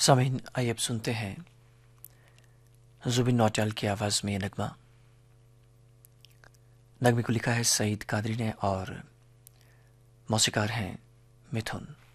सामीन, आइए अब सुनते हैं जुबिन नौटियाल की आवाज़ में ये नगमा। नगमे को लिखा है सईद कादरी ने और मौसीकार हैं मिथुन।